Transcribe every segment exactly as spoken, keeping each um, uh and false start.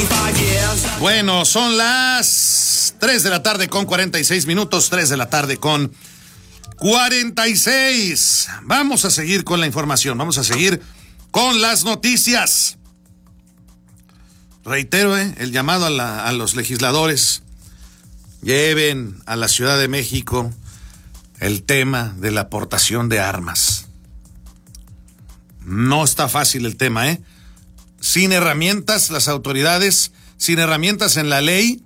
Bueno, son las tres de la tarde con cuarenta y seis minutos, tres de la tarde con cuarenta y seis. Vamos a seguir con la información, vamos a seguir con las noticias. Reitero, eh, el llamado a, la, a los legisladores, lleven a la Ciudad de México el tema de la aportación de armas. No está fácil el tema, ¿eh? Sin herramientas, las autoridades, sin herramientas en la ley,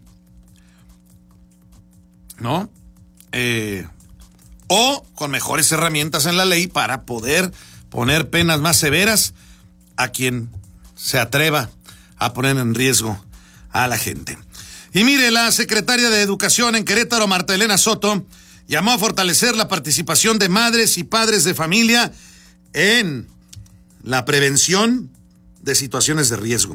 ¿no? Eh, o con mejores herramientas en la ley para poder poner penas más severas a quien se atreva a poner en riesgo a la gente. Y mire, la secretaria de Educación en Querétaro, Marta Elena Soto, llamó a fortalecer la participación de madres y padres de familia en la prevención de situaciones de riesgo.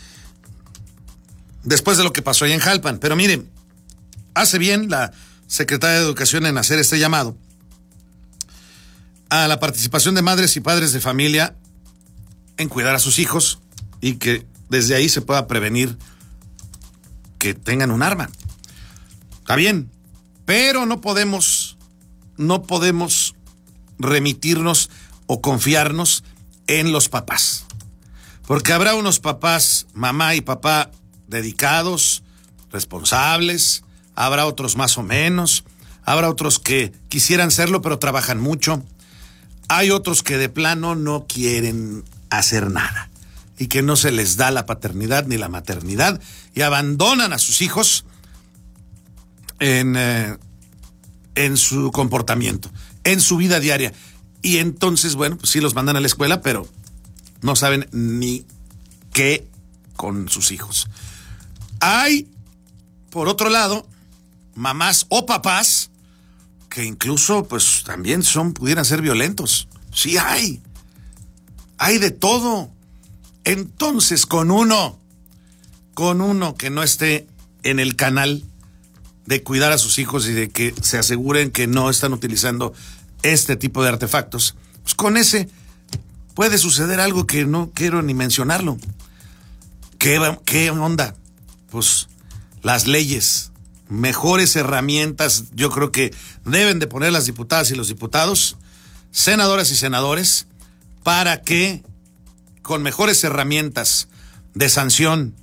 Después de lo que pasó ahí en Jalpan. Pero mire, hace bien la secretaria de Educación en hacer este llamado a la participación de madres y padres de familia en cuidar a sus hijos y que desde ahí se pueda prevenir que tengan un arma. Está bien, pero no podemos, no podemos remitirnos o confiarnos en los papás. Porque habrá unos papás, mamá y papá, dedicados, responsables, habrá otros más o menos, habrá otros que quisieran serlo pero trabajan mucho, hay otros que de plano no quieren hacer nada y que no se les da la paternidad ni la maternidad y abandonan a sus hijos en, eh, en su comportamiento, en su vida diaria. Y entonces, bueno, pues sí los mandan a la escuela, pero no saben ni qué con sus hijos. Hay, por otro lado, mamás o papás que incluso, pues, también son, pudieran ser violentos. Sí hay. Hay de todo. Entonces, con uno, con uno que no esté en el canal de cuidar a sus hijos y de que se aseguren que no están utilizando este tipo de artefactos, pues con ese puede suceder algo que no quiero ni mencionarlo. ¿Qué, qué onda? Pues las leyes, mejores herramientas, yo creo que deben de poner las diputadas y los diputados, senadoras y senadores, para que con mejores herramientas de sanción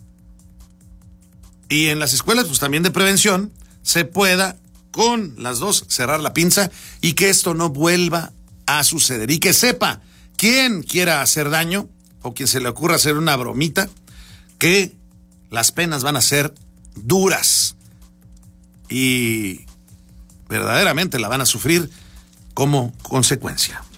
y en las escuelas pues también de prevención se pueda con las dos cerrar la pinza y que esto no vuelva a suceder y que sepa quien quiera hacer daño o quien se le ocurra hacer una bromita que las penas van a ser duras y verdaderamente la van a sufrir como consecuencia.